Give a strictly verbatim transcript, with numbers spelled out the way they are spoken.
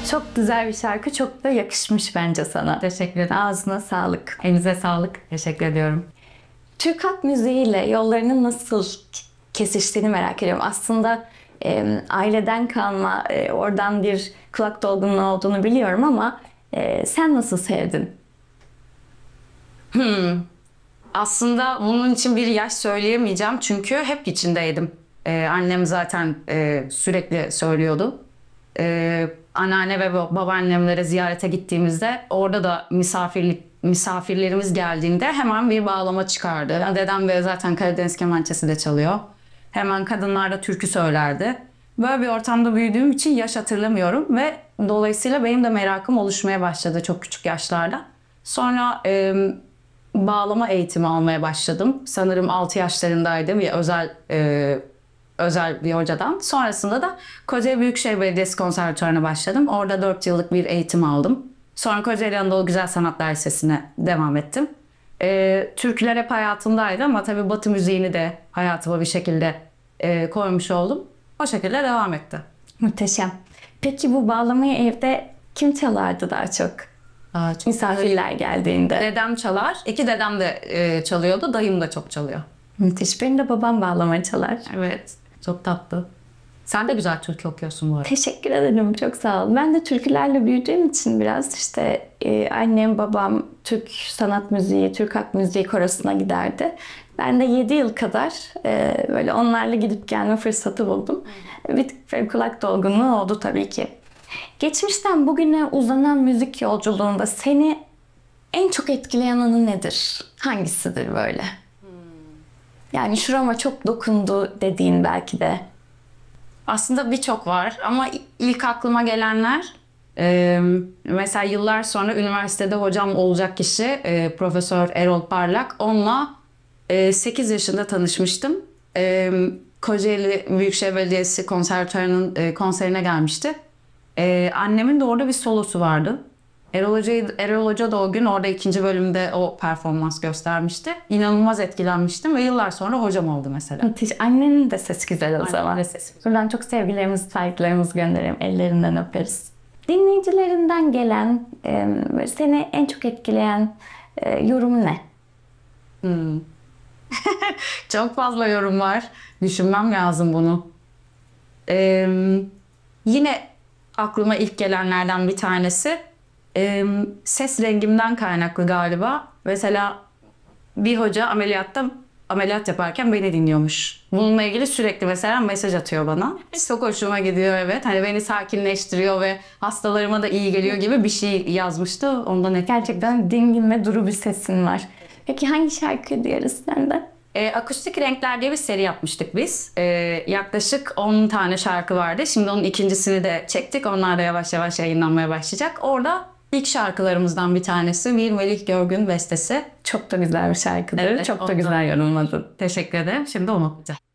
Çok güzel bir şarkı, çok da yakışmış bence sana. Teşekkür ederim. Ağzına sağlık. Elinize sağlık. Teşekkür ediyorum. Türk halk müziğiyle yollarının nasıl kesiştiğini merak ediyorum. Aslında e, aileden kalma, e, oradan bir kulak dolgunluğu olduğunu biliyorum ama e, sen nasıl sevdin? Hmm. Aslında bunun için bir yaş söyleyemeyeceğim çünkü hep içindeydim. Ee, annem zaten e, sürekli söylüyordu. Ee, anneanne ve babaannemlere ziyarete gittiğimizde orada da misafirlik misafirlerimiz geldiğinde hemen bir bağlama çıkardı. Dedem de zaten Karadeniz kemençesi de çalıyor. Hemen kadınlar da türkü söylerdi. Böyle bir ortamda büyüdüğüm için yaş hatırlamıyorum ve dolayısıyla benim de merakım oluşmaya başladı çok küçük yaşlarda. Sonra e, bağlama eğitimi almaya başladım. Sanırım altı yaşlarındaydım ya özel e, özel bir hocadan. Sonrasında da Kocaeli Büyükşehir Belediyesi Konservatuvarı'na başladım. Orada dört yıllık bir eğitim aldım. Sonra Kocaeli Anadolu Güzel Sanatlar Lisesi'ne devam ettim. E, türküler hep hayatımdaydı ama tabii Batı müziğini de hayatıma bir şekilde e, koymuş oldum. O şekilde devam etti. Muhteşem. Peki bu bağlamayı evde kim çalardı daha çok? Aa, çok Misafirler geldiğinde. Dedem çalar. İki dedem de e, çalıyordu. Dayım da çok çalıyor. Müthiş. Benim de babam bağlama çalar. Evet. Çok tatlı. Sen de güzel türkü okuyorsun bu arada. Teşekkür ederim. Çok sağ ol. Ben de türkülerle büyüdüğüm için biraz işte e, annem babam Türk sanat müziği, Türk halk müziği korosuna giderdi. Ben de yedi yıl kadar e, böyle onlarla gidip gelme fırsatı buldum. Bir tık böyle kulak dolgunluğu oldu tabii ki. Geçmişten bugüne uzanan müzik yolculuğunda seni en çok etkileyen anı nedir? Hangisidir böyle? Yani şurama çok dokundu dediğin belki de. Aslında birçok var ama ilk aklıma gelenler e, mesela yıllar sonra üniversitede hocam olacak kişi e, Profesör Erol Parlak. Onunla e, sekiz yaşında tanışmıştım. E, Kocaeli Büyükşehir Belediyesi Konservatuvarı'nın e, konserine gelmişti. E, annemin de orada bir solosu vardı. Erol Hoca, Erol Hoca da o gün orada ikinci bölümde o performans göstermişti. İnanılmaz etkilenmiştim ve yıllar sonra hocam oldu mesela. Müthiş. Annenin de sesi güzel o Annemin zaman. de sesi güzel. Buradan çok sevgilerimizi, saygılarımızı gönderelim. Ellerinden öperiz. Dinleyicilerinden gelen, e, seni en çok etkileyen e, yorum ne? Hmm. Çok fazla yorum var. Düşünmem lazım bunu. Ee, yine aklıma ilk gelenlerden bir tanesi e, ses rengimden kaynaklı galiba. Mesela bir hoca ameliyatta ameliyat yaparken beni dinliyormuş. Bununla ilgili sürekli mesela mesaj atıyor bana. Çok hoşuma gidiyor, evet. Hani beni sakinleştiriyor ve hastalarıma da iyi geliyor gibi bir şey yazmıştı. Ondan et- Gerçekten dingin ve duru bir sesin var. Peki hangi şarkı diyoruz senden? E, Akustik Renkler diye bir seri yapmıştık biz. E, yaklaşık on tane şarkı vardı. Şimdi onun ikincisini de çektik. Onlar da yavaş yavaş yayınlanmaya başlayacak. Orada ilk şarkılarımızdan bir tanesi bir Melih Görgün bestesi. Çok da güzel bir şarkıdır. Evet, Çok da ondan- güzel yorumladın. Teşekkür ederim. Şimdi onu okuyacağım.